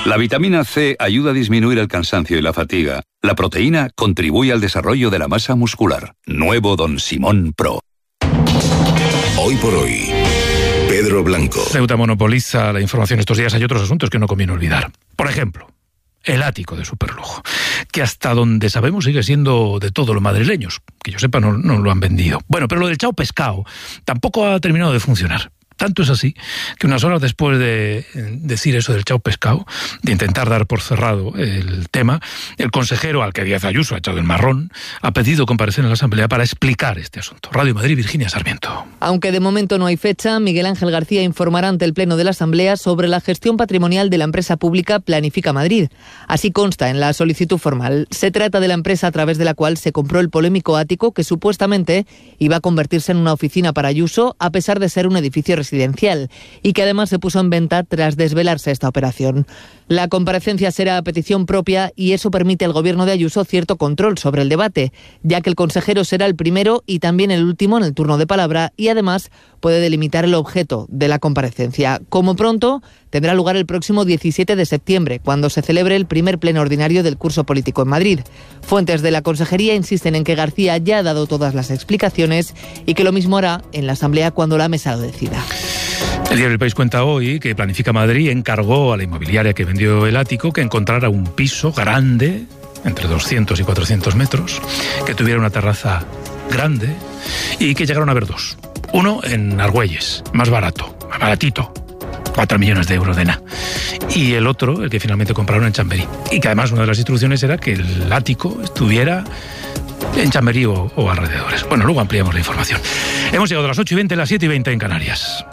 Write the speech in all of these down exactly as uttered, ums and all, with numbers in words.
La vitamina C ayuda a disminuir el cansancio y la fatiga. La proteína contribuye al desarrollo de la masa muscular. Nuevo Don Simón Pro. Hoy por hoy, Pedro Blanco. Ceuta monopoliza la información estos días. Hay otros asuntos que no conviene olvidar. Por ejemplo, el ático de superlujo, que hasta donde sabemos sigue siendo de todos los madrileños. Que yo sepa, no, no lo han vendido. Bueno, pero lo del Chao Pescado tampoco ha terminado de funcionar. Tanto es así que unas horas después de decir eso del Chao Pescado, de intentar dar por cerrado el tema, el consejero, al que Díaz Ayuso ha echado el marrón, ha pedido comparecer en la Asamblea para explicar este asunto. Radio Madrid, Virginia Sarmiento. Aunque de momento no hay fecha, Miguel Ángel García informará ante el Pleno de la Asamblea sobre la gestión patrimonial de la empresa pública Planifica Madrid. Así consta en la solicitud formal. Se trata de la empresa a través de la cual se compró el polémico ático que supuestamente iba a convertirse en una oficina para Ayuso, a pesar de ser un edificio residencial, y que además se puso en venta tras desvelarse esta operación. La comparecencia será a petición propia y eso permite al gobierno de Ayuso cierto control sobre el debate, ya que el consejero será el primero y también el último en el turno de palabra y además puede delimitar el objeto de la comparecencia. Como pronto, tendrá lugar el próximo diecisiete de septiembre, cuando se celebre el primer pleno ordinario del curso político en Madrid. Fuentes de la Consejería insisten en que García ya ha dado todas las explicaciones y que lo mismo hará en la Asamblea cuando la mesa lo decida. El diario El País cuenta hoy que Planifica Madrid encargó a la inmobiliaria que vendió el ático que encontrara un piso grande, entre doscientos y cuatrocientos metros, que tuviera una terraza grande y que llegaron a ver dos. Uno en Argüelles, más barato, más baratito, cuatro millones de euros de nada. Y el otro, el que finalmente compraron en Chamberí. Y que además una de las instrucciones era que el ático estuviera en Chamberí o, o alrededores. Bueno, luego ampliamos la información. Hemos llegado a las ocho y veinte, las siete y veinte en Canarias.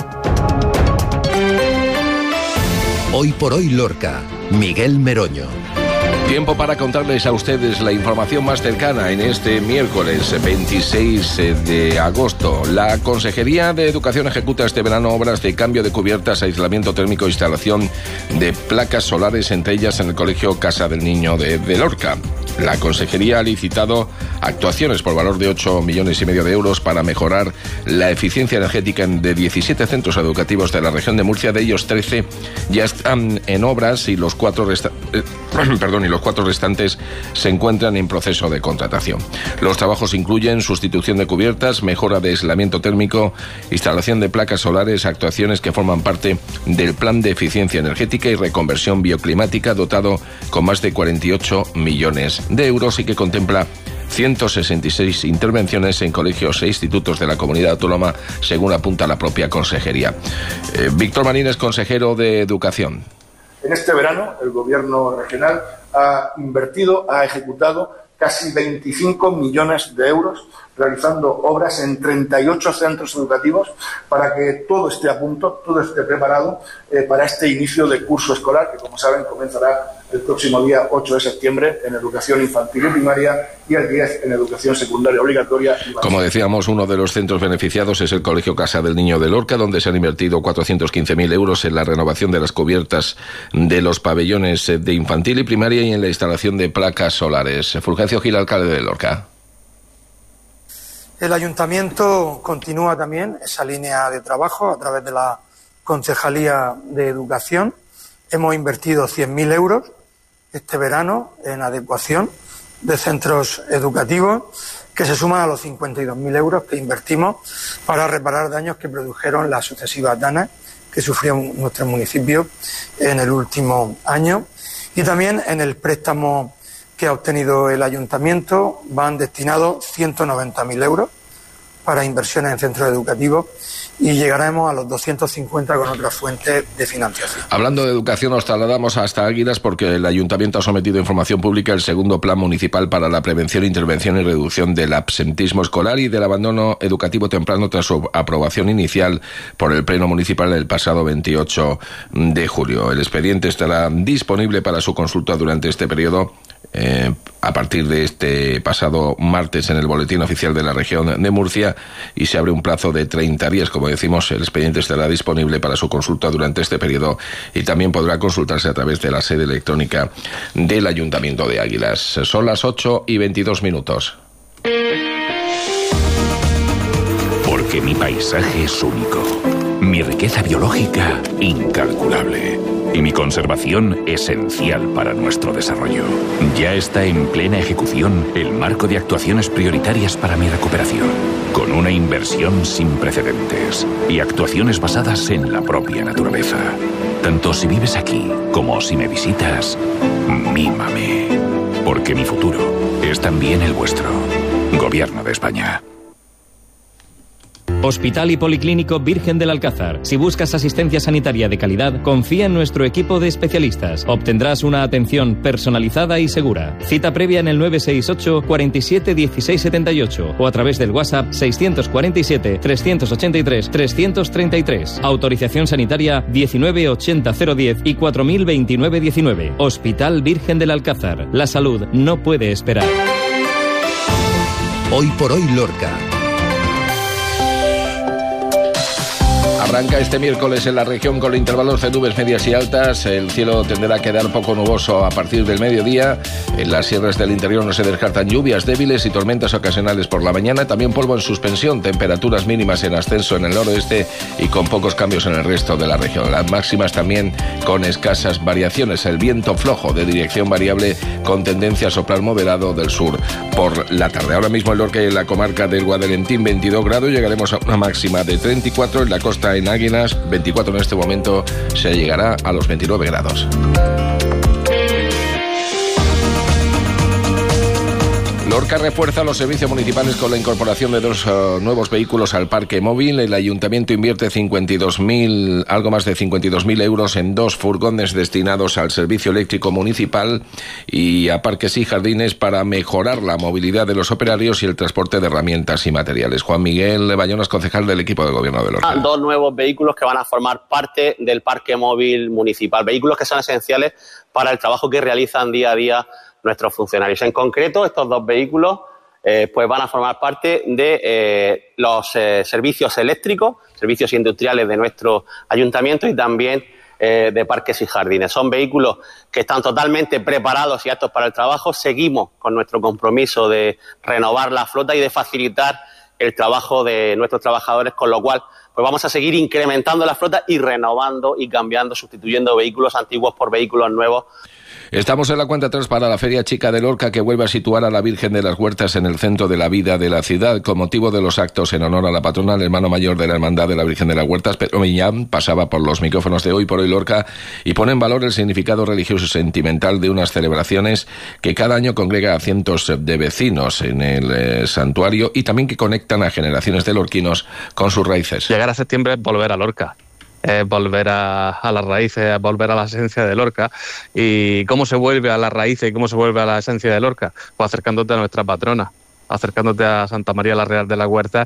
Hoy por hoy Lorca, Miguel Meroño. Tiempo para contarles a ustedes la información más cercana en este miércoles veintiséis de agosto. La Consejería de Educación ejecuta este verano obras de cambio de cubiertas, aislamiento térmico e instalación de placas solares, entre ellas en el Colegio Casa del Niño de, de Lorca. La Consejería ha licitado actuaciones por valor de ocho millones y medio de euros para mejorar la eficiencia energética de diecisiete centros educativos de la región de Murcia. De ellos, trece ya están en obras y los cuatro resta- eh, perdón, y los cuatro restantes se encuentran en proceso de contratación. Los trabajos incluyen sustitución de cubiertas, mejora de aislamiento térmico, instalación de placas solares, actuaciones que forman parte del Plan de Eficiencia Energética y Reconversión Bioclimática, dotado con más de cuarenta y ocho millones de euros y que contempla ciento sesenta y seis intervenciones en colegios e institutos de la comunidad autónoma, según apunta la propia Consejería. Eh, Víctor Marín es consejero de Educación. En este verano, el Gobierno regional ha invertido, ha ejecutado casi veinticinco millones de euros realizando obras en treinta y ocho centros educativos para que todo esté a punto, todo esté preparado eh, para este inicio de curso escolar que, como saben, comenzará el próximo día ocho de septiembre en educación infantil y primaria y el diez en educación secundaria obligatoria. Como decíamos, uno de los centros beneficiados es el Colegio Casa del Niño de Lorca, donde se han invertido cuatrocientos quince mil euros en la renovación de las cubiertas de los pabellones de infantil y primaria y en la instalación de placas solares. Fulgencio Gil, alcalde de Lorca. El Ayuntamiento continúa también esa línea de trabajo a través de la Concejalía de Educación. Hemos invertido cien mil euros este verano en adecuación de centros educativos, que se suman a los cincuenta y dos mil euros que invertimos para reparar daños que produjeron las sucesivas danas que sufrió nuestro municipio en el último año. Y también en el préstamo que ha obtenido el Ayuntamiento van destinados ciento noventa mil euros para inversiones en centros educativos y llegaremos a los doscientos cincuenta con otras fuentes de financiación. Hablando de educación, nos trasladamos hasta Águilas porque el Ayuntamiento ha sometido a información pública el segundo Plan Municipal para la Prevención, Intervención y Reducción del Absentismo Escolar y del Abandono Educativo Temprano, tras su aprobación inicial por el Pleno Municipal el pasado veintiocho de julio. El expediente estará disponible para su consulta durante este periodo, Eh, a partir de este pasado martes en el Boletín Oficial de la Región de Murcia, y se abre un plazo de treinta días. Como decimos, el expediente estará disponible para su consulta durante este periodo y también podrá consultarse a través de la sede electrónica del Ayuntamiento de Águilas. Son las ocho y veintidós minutos. Porque mi paisaje es único, mi riqueza biológica incalculable. y mi conservación esencial para nuestro desarrollo. Ya está en plena ejecución el marco de actuaciones prioritarias para mi recuperación, con una inversión sin precedentes y actuaciones basadas en la propia naturaleza. Tanto si vives aquí como si me visitas, mímame, porque mi futuro es también el vuestro. Gobierno de España. Hospital y Policlínico Virgen del Alcázar. Si buscas asistencia sanitaria de calidad, confía en nuestro equipo de especialistas. Obtendrás una atención personalizada y segura. Cita previa en el nueve seis ocho, cuarenta y siete, dieciséis setenta y ocho o a través del WhatsApp seiscientos cuarenta y siete, trescientos ochenta y tres, trescientos treinta y tres. Autorización sanitaria diecinueve ochenta cero diez y cuatro mil veintinueve diecinueve. Hospital Virgen del Alcázar. La salud no puede esperar. Hoy por hoy Lorca. Arranca este miércoles en la región con intervalos de nubes medias y altas. El cielo tenderá a quedar poco nuboso a partir del mediodía. En las sierras del interior no se descartan lluvias débiles y tormentas ocasionales por la mañana. También polvo en suspensión, temperaturas mínimas en ascenso en el noroeste y con pocos cambios en el resto de la región. Las máximas también con escasas variaciones. El viento flojo de dirección variable con tendencia a soplar moderado del sur por la tarde. Ahora mismo en Lorca y en la comarca del Guadalentín veintidós grados. Llegaremos a una máxima de treinta y cuatro en la costa en Águilas, veinticuatro en este momento, se llegará a los veintinueve grados. Lorca refuerza los servicios municipales con la incorporación de dos uh, nuevos vehículos al parque móvil. El ayuntamiento invierte cincuenta y dos mil, algo más de cincuenta y dos mil euros en dos furgones destinados al servicio eléctrico municipal y a parques y jardines para mejorar la movilidad de los operarios y el transporte de herramientas y materiales. Juan Miguel Bayonas, concejal del equipo de gobierno de Lorca. Dos nuevos vehículos que van a formar parte del parque móvil municipal. Vehículos que son esenciales para el trabajo que realizan día a día nuestros funcionarios. En concreto, estos dos vehículos eh, pues van a formar parte de eh, los eh, servicios eléctricos, servicios industriales de nuestro ayuntamiento y también eh, de parques y jardines. Son vehículos que están totalmente preparados y aptos para el trabajo. Seguimos con nuestro compromiso de renovar la flota y de facilitar el trabajo de nuestros trabajadores, con lo cual pues vamos a seguir incrementando la flota y renovando y cambiando, sustituyendo vehículos antiguos por vehículos nuevos. Estamos en la cuenta atrás para la Feria Chica de Lorca, que vuelve a situar a la Virgen de las Huertas en el centro de la vida de la ciudad. Con motivo de los actos en honor a la patrona, el hermano mayor de la Hermandad de la Virgen de las Huertas, Pedro Millán, pasaba por los micrófonos de Hoy por Hoy Lorca y pone en valor el significado religioso y sentimental de unas celebraciones que cada año congrega a cientos de vecinos en el eh, santuario y también que conectan a generaciones de lorquinos con sus raíces. Llegar a septiembre es volver a Lorca. Es volver a, a las raíces, es volver a la esencia de Lorca. ¿Y cómo se vuelve a las raíces y cómo se vuelve a la esencia de Lorca? Pues acercándote a nuestra patrona, acercándote a Santa María la Real de la Huerta.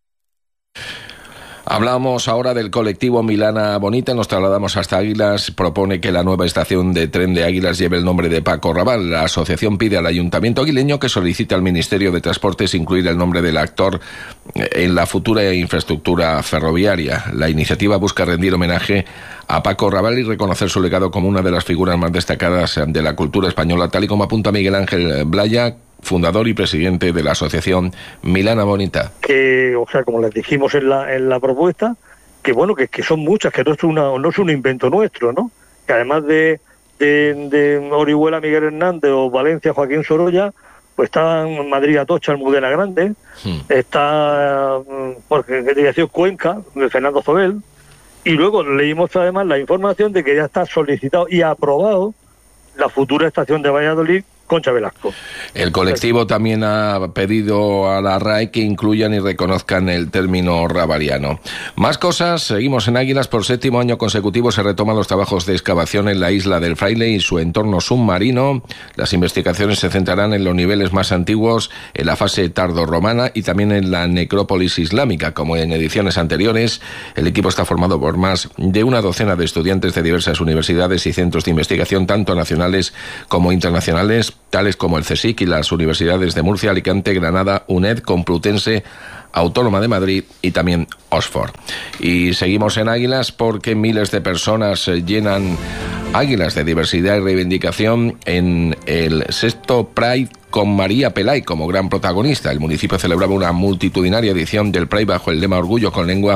Hablamos ahora del colectivo Milana Bonita, nos trasladamos hasta Águilas. Propone que la nueva estación de tren de Águilas lleve el nombre de Paco Raval. La asociación pide al ayuntamiento aguileño que solicite al Ministerio de Transportes incluir el nombre del actor en la futura infraestructura ferroviaria. La iniciativa busca rendir homenaje a Paco Raval y reconocer su legado como una de las figuras más destacadas de la cultura española, tal y como apunta Miguel Ángel Blaya, fundador y presidente de la asociación Milana Bonita. Que, o sea, como les dijimos en la en la propuesta, que bueno, que, que son muchas, que no es una no es un invento nuestro, ¿no? Que además de, de, de Orihuela Miguel Hernández o Valencia Joaquín Sorolla, pues está en Madrid Atocha Almudena Grande, hmm. está porque dirección Cuenca de Fernando Zobel, y luego leímos además la información de que ya está solicitado y aprobado la futura estación de Valladolid, Concha Velasco. El colectivo también ha pedido a la R A E que incluyan y reconozcan el término rabariano. Más cosas, seguimos en Águilas. Por séptimo año consecutivo se retoman los trabajos de excavación en la isla del Fraile y su entorno submarino. Las investigaciones se centrarán en los niveles más antiguos, en la fase tardorromana y también en la necrópolis islámica. Como en ediciones anteriores, el equipo está formado por más de una docena de estudiantes de diversas universidades y centros de investigación, tanto nacionales como internacionales, tales como el CSIC y las universidades de Murcia, Alicante, Granada, UNED, Complutense, Autónoma de Madrid y también Oxford. Y seguimos en Águilas porque miles de personas llenan Águilas de diversidad y reivindicación en el sexto Pride con María Pelay como gran protagonista. El municipio celebraba una multitudinaria edición del Pride bajo el lema Orgullo con lengua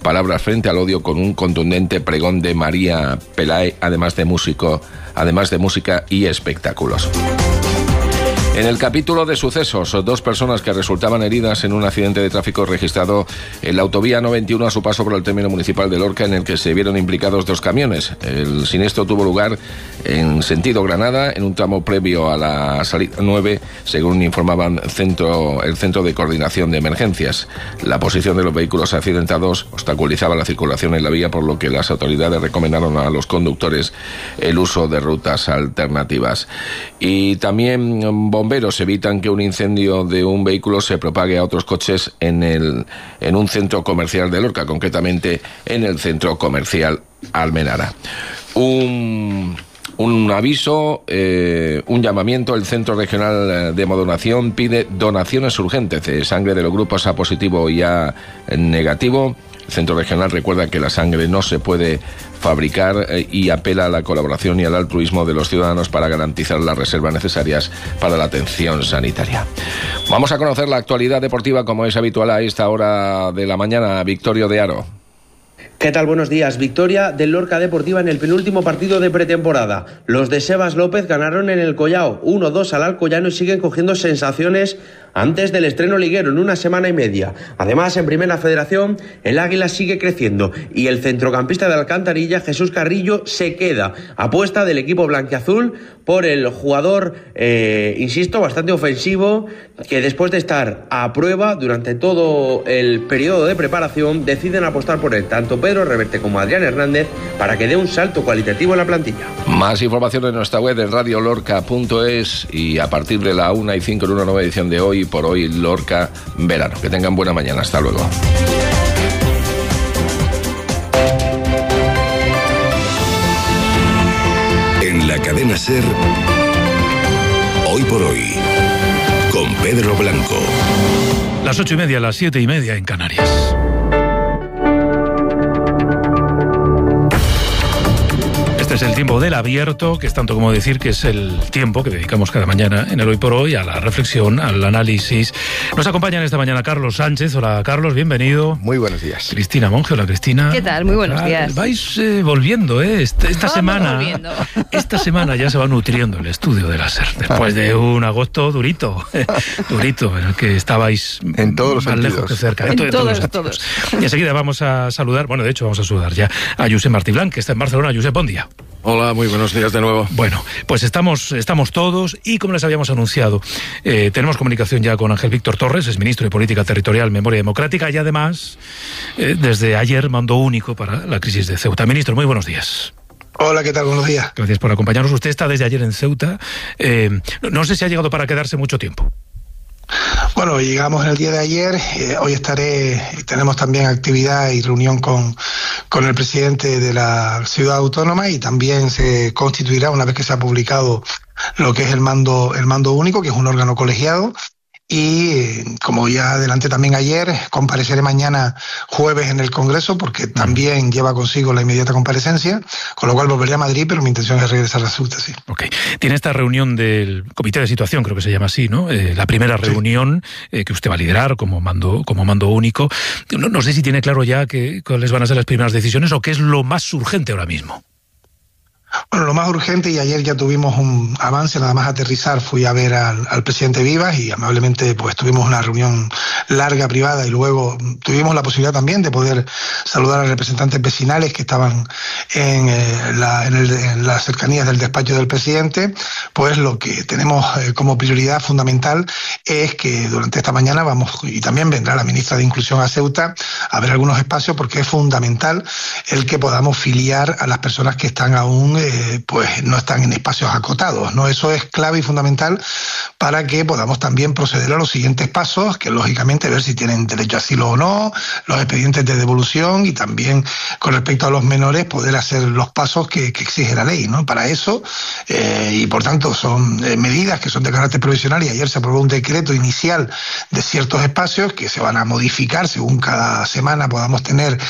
palabras frente al odio con un contundente pregón de María Pelae, además de músico, además de música y espectáculos. En el capítulo de sucesos, dos personas que resultaban heridas en un accidente de tráfico registrado en la autovía noventa y uno a su paso por el término municipal de Lorca, en el que se vieron implicados dos camiones. El siniestro tuvo lugar en sentido Granada, en un tramo previo a la salida nueve, según informaban centro, el Centro de Coordinación de Emergencias. La posición de los vehículos accidentados obstaculizaba la circulación en la vía, por lo que las autoridades recomendaron a los conductores el uso de rutas alternativas. Y también bomberos evitan que un incendio de un vehículo se propague a otros coches en, el, en un centro comercial de Lorca, concretamente en el centro comercial Almenara. Un... Un aviso, eh, un llamamiento. El Centro Regional de Hemodonación pide donaciones urgentes de sangre de los grupos A positivo y A negativo. El Centro Regional recuerda que la sangre no se puede fabricar eh, y apela a la colaboración y al altruismo de los ciudadanos para garantizar las reservas necesarias para la atención sanitaria. Vamos a conocer la actualidad deportiva, como es habitual a esta hora de la mañana. Victorio de Aro. ¿Qué tal? Buenos días. Victoria del Lorca Deportiva en el penúltimo partido de pretemporada. Los de Sebas López ganaron en el Collao uno dos al Alcoyano y siguen cogiendo sensaciones antes del estreno liguero en una semana y media. Además, en Primera Federación, el Águila sigue creciendo y el centrocampista de Alcantarilla, Jesús Carrillo, se queda. Apuesta del equipo blanquiazul por el jugador, eh, insisto, bastante ofensivo, que después de estar a prueba durante todo el periodo de preparación, deciden apostar por él, tanto Pedro Reverte como Adrián Hernández, para que dé un salto cualitativo en la plantilla. Más información en nuestra web en radio lorca punto es y a partir de la una y cinco en una nueva edición de Hoy por Hoy Lorca Verano. Que tengan buena mañana. Hasta luego. En la cadena SER, Hoy por Hoy, con Pedro Blanco. Las ocho y media, las siete y media en Canarias. Este es el tiempo del abierto, que es tanto como decir que es el tiempo que dedicamos cada mañana en el Hoy por Hoy a la reflexión, al análisis. Nos acompañan esta mañana Carlos Sánchez. Hola Carlos, bienvenido. Muy buenos días. Cristina Monge, hola Cristina. ¿Qué tal? Muy buenos ah, días. Vais eh, volviendo, ¿eh? Esta, esta semana volviendo. Esta semana ya se va nutriendo el estudio de la SER, después de un agosto durito, eh, durito, en el que estabais en todos los más sentidos. lejos que cerca. En, en todos, todos, todos. Y enseguida vamos a saludar, bueno, de hecho vamos a saludar ya a Josep Martí Blanc, que está en Barcelona. Josep, buen día. Hola, muy buenos días de nuevo. Bueno, pues estamos, estamos todos y como les habíamos anunciado, eh, tenemos comunicación ya con Ángel Víctor Torres, es ministro de Política Territorial, Memoria Democrática y además, eh, desde ayer, mando único para la crisis de Ceuta. Ministro, muy buenos días. Hola, ¿qué tal? Buenos días. Gracias por acompañarnos. Usted está desde ayer en Ceuta. Eh, no sé si ha llegado para quedarse mucho tiempo. Bueno, llegamos el día de ayer, eh, hoy estaré, tenemos también actividad y reunión con, con el presidente de la ciudad autónoma y también se constituirá, una vez que se ha publicado lo que es el mando, el mando único, que es un órgano colegiado. Y eh, como ya adelanté también ayer, compareceré mañana jueves en el Congreso porque también lleva consigo la inmediata comparecencia, con lo cual volveré a Madrid, pero mi intención es regresar a Ceuta, sí. Ok. Tiene esta reunión del Comité de Situación, creo que se llama así, ¿no? Eh, la primera reunión sí. eh, que usted va a liderar como mando, como mando único. No, no sé si tiene claro ya que, cuáles van a ser las primeras decisiones o qué es lo más urgente ahora mismo. Bueno, lo más urgente, y ayer ya tuvimos un avance, nada más aterrizar, fui a ver al, al presidente Vivas y amablemente pues tuvimos una reunión larga, privada, y luego tuvimos la posibilidad también de poder saludar a representantes vecinales que estaban en, eh, la, en, el, en las cercanías del despacho del presidente. Pues lo que tenemos eh, como prioridad fundamental es que durante esta mañana vamos, y también vendrá la ministra de Inclusión a Ceuta, a ver algunos espacios, porque es fundamental el que podamos filiar a las personas que están aún Eh, pues no están en espacios acotados, ¿no? Eso es clave y fundamental para que podamos también proceder a los siguientes pasos, que lógicamente ver si tienen derecho a asilo o no, los expedientes de devolución y también con respecto a los menores poder hacer los pasos que, que exige la ley, ¿no? Para eso, eh, y por tanto son eh, medidas que son de carácter provisional y ayer se aprobó un decreto inicial de ciertos espacios que se van a modificar según cada semana podamos tener